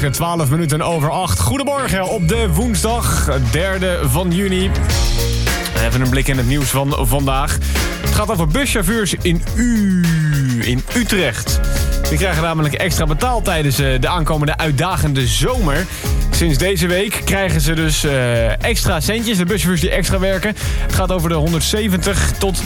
exacte 12 minuten over 8. Goedemorgen op de woensdag, 3 van juni. Even een blik in het nieuws van vandaag. Het gaat over buschauffeurs in Utrecht. Die krijgen namelijk extra betaald tijdens de aankomende uitdagende zomer. Sinds deze week krijgen ze dus extra centjes, de buschauffeurs die extra werken. Het gaat over de 170 tot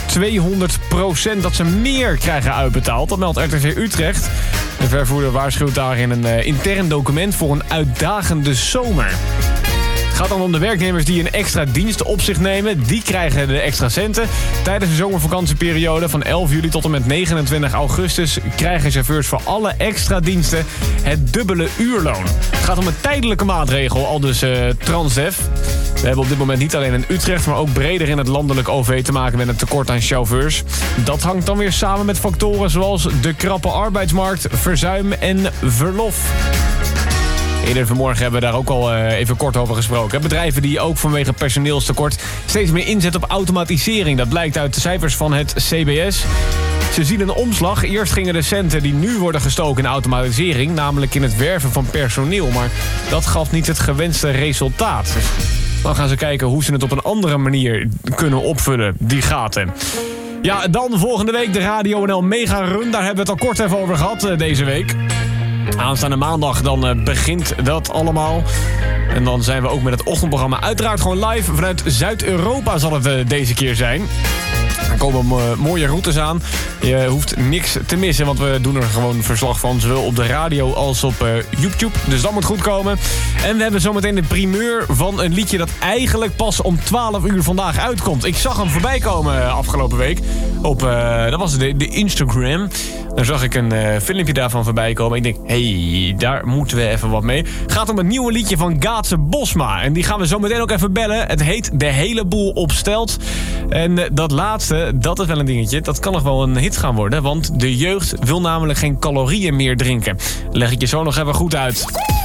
200% dat ze meer krijgen uitbetaald. Dat meldt RTV Utrecht. De vervoerder waarschuwt daar in een intern document voor een uitdagende zomer. Het gaat dan om de werknemers die een extra dienst op zich nemen. Die krijgen de extra centen. Tijdens de zomervakantieperiode van 11 juli tot en met 29 augustus... krijgen chauffeurs voor alle extra diensten het dubbele uurloon. Het gaat om een tijdelijke maatregel, aldus Transdev. We hebben op dit moment niet alleen in Utrecht... maar ook breder in het landelijk OV te maken met een tekort aan chauffeurs. Dat hangt dan weer samen met factoren zoals de krappe arbeidsmarkt, verzuim en verlof. Eerder vanmorgen hebben we daar ook al even kort over gesproken. Bedrijven die ook vanwege personeelstekort steeds meer inzetten op automatisering. Dat blijkt uit de cijfers van het CBS. Ze zien een omslag. Eerst gingen de centen die nu worden gestoken in automatisering... namelijk in het werven van personeel. Maar dat gaf niet het gewenste resultaat. Dan gaan ze kijken hoe ze het op een andere manier kunnen opvullen, die gaten. Ja, dan volgende week de Radio NL Mega Run. Daar hebben we het al kort even over gehad deze week. Aanstaande maandag dan begint dat allemaal. En dan zijn we ook met het ochtendprogramma uiteraard gewoon live. Vanuit Zuid-Europa zal het deze keer zijn. Er komen mooie routes aan. Je hoeft niks te missen, want we doen er gewoon verslag van. Zowel op de radio als op YouTube. Dus dat moet goed komen. En we hebben zometeen de primeur van een liedje dat eigenlijk pas om 12 uur vandaag uitkomt. Ik zag hem voorbij komen afgelopen week. Dat was de Instagram. Daar zag ik een filmpje daarvan voorbij komen. Ik denk, hey, daar moeten we even wat mee. Het gaat om het nieuwe liedje van Gaatse Bosma. En die gaan we zo meteen ook even bellen. Het heet De Hele Boel Opstelt. En dat laatste, dat is wel een dingetje. Dat kan nog wel een hit gaan worden. Want de jeugd wil namelijk geen calorieën meer drinken. Leg ik je zo nog even goed uit.